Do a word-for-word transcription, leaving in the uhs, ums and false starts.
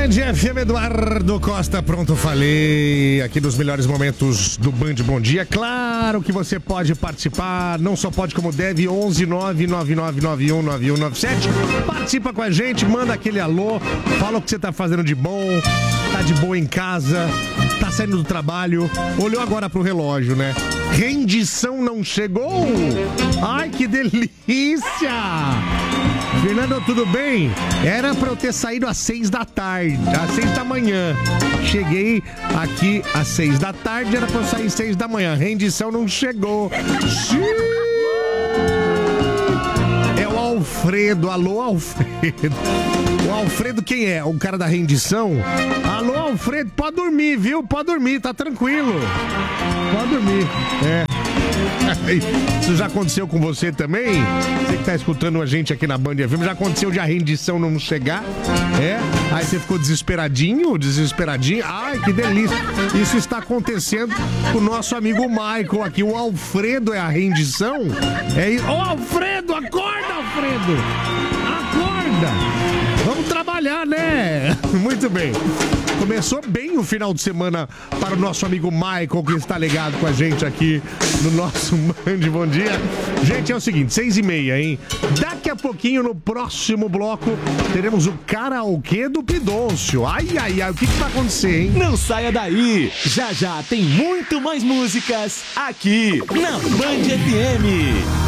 Band F M, Eduardo Costa, pronto, falei. Aqui nos melhores momentos do Band Bom Dia. Claro que você pode participar, não só pode como deve. Onze nove nove nove nove um nove um nove sete. Participa com a gente, manda aquele alô, fala o que você tá fazendo de bom, tá de boa em casa, tá saindo do trabalho, olhou agora pro relógio, né? Rendição não chegou? Ai, que delícia! Fernando, tudo bem? Era pra eu ter saído às seis da tarde, às seis da manhã. Cheguei aqui às seis da tarde, era pra eu sair às seis da manhã. Rendição não chegou. Xiii! É o Alfredo. Alô, Alfredo. O Alfredo quem é? O cara da rendição? Alô, Alfredo, pode dormir, viu? Pode dormir, tá tranquilo. Pode dormir, é. Isso já aconteceu com você também? Você que tá escutando a gente aqui na Band F M, já aconteceu de a rendição não chegar? É? Aí você ficou desesperadinho, desesperadinho? Ai, que delícia! Isso está acontecendo com o nosso amigo Michael aqui. O Alfredo é a rendição? É isso. Ô, Alfredo, acorda, Alfredo! Acorda! Vamos trabalhar, né? Muito bem. Começou bem o final de semana para o nosso amigo Michael, que está ligado com a gente aqui no nosso Band Bom Dia. Gente, é o seguinte, seis e meia, hein? Daqui a pouquinho, no próximo bloco, teremos o karaokê do Pidoncio. Ai, ai, ai, o que, que vai acontecer, hein? Não saia daí! Já já tem muito mais músicas aqui na Band F M.